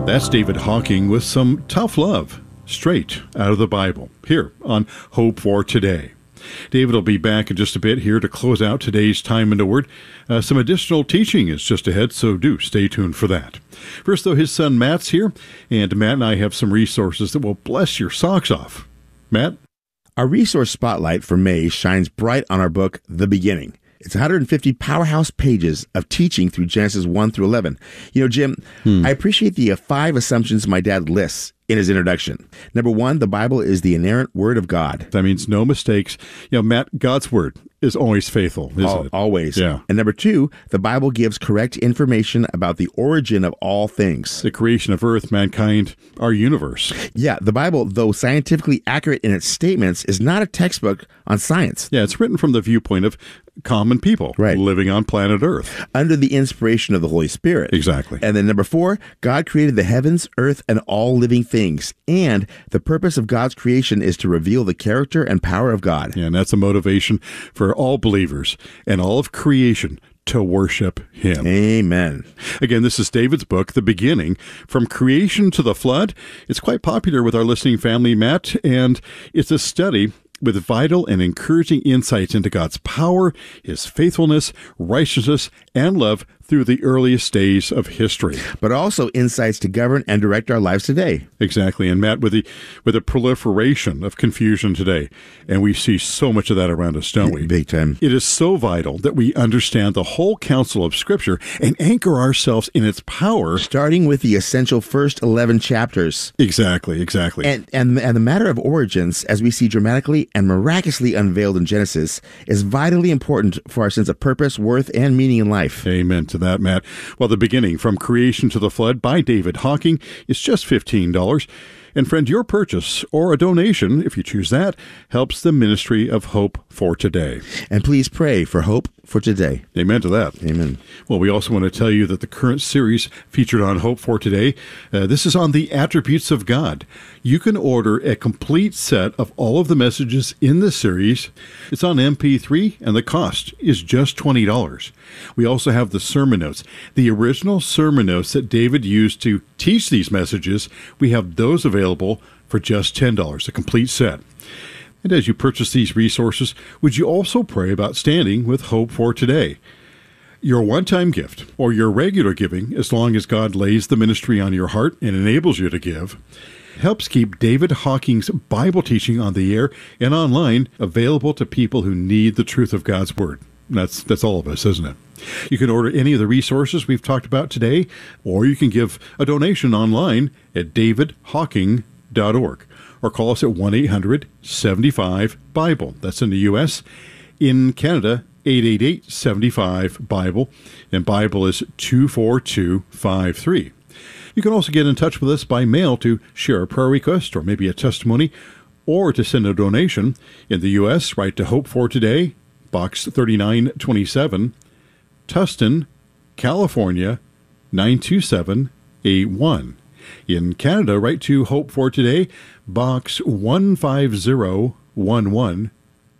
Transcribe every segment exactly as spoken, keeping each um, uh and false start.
That's David Hawking with some tough love, straight out of the Bible, here on Hope for Today. David will be back in just a bit here to close out today's Time in the Word. Uh, some additional teaching is just ahead, so do stay tuned for that. First, though, his son Matt's here, and Matt and I have some resources that will bless your socks off. Matt? Our resource spotlight for May shines bright on our book, The Beginning. It's one hundred fifty powerhouse pages of teaching through Genesis one through eleven. You know, Jim, hmm. I appreciate the uh, five assumptions my dad lists in his introduction. Number one, the Bible is the inerrant word of God. That means no mistakes. You know, Matt, God's word is always faithful, isn't Al- it? Always. Yeah. And number two, the Bible gives correct information about the origin of all things. The creation of earth, mankind, our universe. Yeah, the Bible, though scientifically accurate in its statements, is not a textbook on science. Yeah, it's written from the viewpoint of common people right. living on planet Earth. Under the inspiration of the Holy Spirit. Exactly. And then number four, God created the heavens, earth, and all living things. And the purpose of God's creation is to reveal the character and power of God. Yeah, and that's a motivation for all believers and all of creation to worship Him. Amen. Again, this is David's book, The Beginning, From Creation to the Flood. It's quite popular with our listening family, Matt, and it's a study with vital and encouraging insights into God's power, His faithfulness, righteousness, and love through the earliest days of history. But also insights to govern and direct our lives today. Exactly. And Matt, with the with the proliferation of confusion today, and we see so much of that around us, don't we? Big time. It is so vital that we understand the whole counsel of Scripture and anchor ourselves in its power. Starting with the essential first eleven chapters. Exactly, exactly. And, and, and the matter of origins, as we see dramatically and miraculously unveiled in Genesis, is vitally important for our sense of purpose, worth, and meaning in life. Amen to that, Matt. Well, The Beginning, From Creation to the Flood by David Hawking is just fifteen dollars. And friend, your purchase or a donation, if you choose that, helps the ministry of Hope for Today. And please pray for Hope for Today. Amen to that. Amen. Well, we also want to tell you that the current series featured on Hope for Today, uh, this is on the attributes of God. You can order a complete set of all of the messages in the series. It's on M P three, and the cost is just twenty dollars. We also have the sermon notes. The original sermon notes that David used to teach these messages, we have those available for just ten dollars, a complete set. And as you purchase these resources, would you also pray about standing with Hope for Today? Your one-time gift or your regular giving, as long as God lays the ministry on your heart and enables you to give, helps keep David Hawking's Bible teaching on the air and online available to people who need the truth of God's Word. That's that's all of us, isn't it? You can order any of the resources we've talked about today, or you can give a donation online at david hawking dot org, or call us at one eight hundred seven five Bible. That's in the U S In Canada, eight eight eight seven five Bible, and Bible is two four two five three. You can also get in touch with us by mail to share a prayer request or maybe a testimony, or to send a donation. In the U S, write to Hope for Today, Box thirty-nine twenty-seven, Tustin, California, nine two seven eight one. In Canada, write to Hope for Today, Box one five zero one one,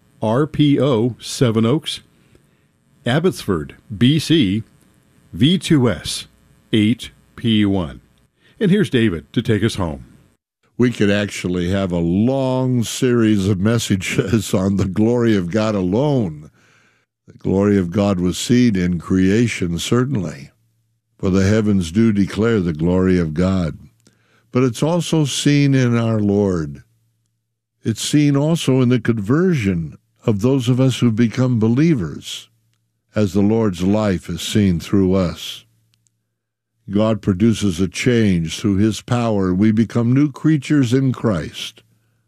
R P O Seven Oaks, Abbotsford, B C, V two S eight P one. And here's David to take us home. We could actually have a long series of messages on the glory of God alone. The glory of God was seen in creation, certainly, for the heavens do declare the glory of God. But it's also seen in our Lord. It's seen also in the conversion of those of us who become believers, as the Lord's life is seen through us. God produces a change through His power, and we become new creatures in Christ.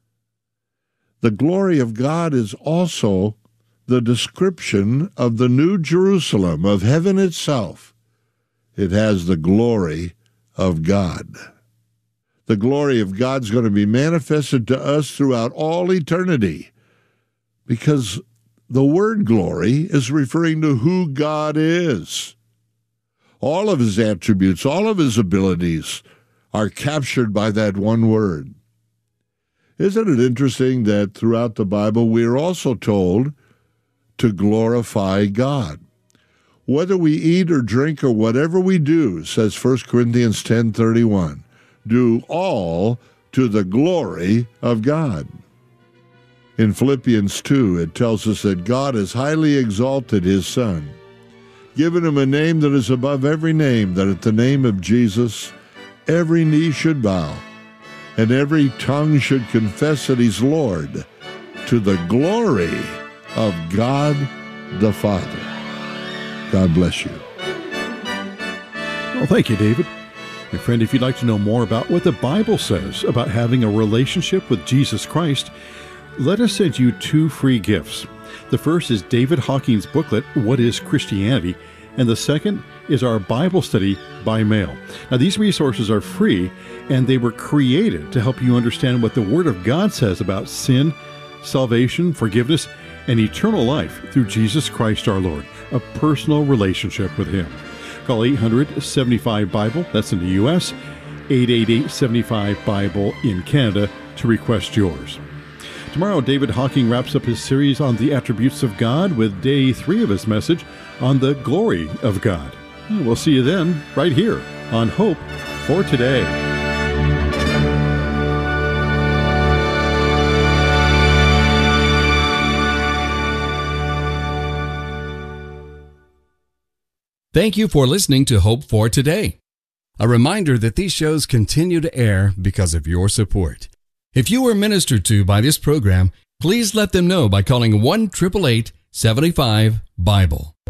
The glory of God is also the description of the New Jerusalem, of heaven itself. It has the glory of God. The glory of God's going to be manifested to us throughout all eternity, because the word glory is referring to who God is. All of His attributes, all of His abilities are captured by that one word. Isn't it interesting that throughout the Bible we are also told to glorify God? Whether we eat or drink or whatever we do, says First Corinthians ten thirty-one, do all to the glory of God. In Philippians two, it tells us that God has highly exalted his Son, given him a name that is above every name, that at the name of Jesus every knee should bow, and every tongue should confess that he's Lord, to the glory of God the Father. God bless you. Well, thank you, David. And friend, if you'd like to know more about what the Bible says about having a relationship with Jesus Christ, let us send you two free gifts. The first is David Hawking's booklet, What is Christianity? And the second is our Bible study by mail. Now, these resources are free, and they were created to help you understand what the Word of God says about sin, salvation, forgiveness, and eternal life through Jesus Christ our Lord, a personal relationship with Him. Call eight hundred, seventy-five, Bible, that's in the U S, eight eight eight, seven five, Bible in Canada to request yours. Tomorrow, David Hawking wraps up his series on the attributes of God with day three of his message on the glory of God. We'll see you then, right here on Hope for Today. Thank you for listening to Hope for Today. A reminder that these shows continue to air because of your support. If you were ministered to by this program, please let them know by calling one eight eight eight, seven five, Bible.